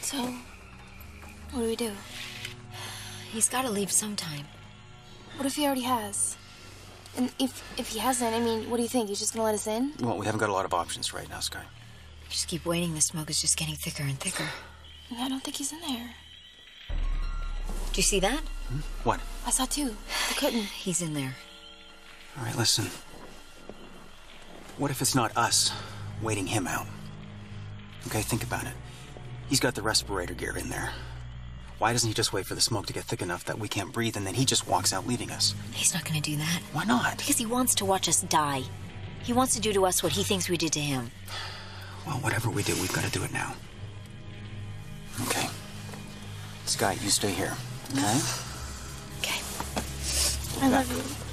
So, what do we do? He's got to leave sometime. What if he already has? And if he hasn't, I mean, what do you think? He's just gonna let us in? Well, we haven't got a lot of options right now, Sky. Just keep waiting. The smoke is just getting thicker and thicker. I don't think he's in there. Do you see that? What? I saw two. The curtain. He's in there. All right, listen. What if it's not us waiting him out? Okay, think about it. He's got the respirator gear in there. Why doesn't he just wait for the smoke to get thick enough that we can't breathe, and then he just walks out, leaving us? He's not going to do that. Why not? Because he wants to watch us die. He wants to do to us what he thinks we did to him. Well, whatever we do, we've got to do it now. Okay. Sky, you stay here, okay? Okay. I love you.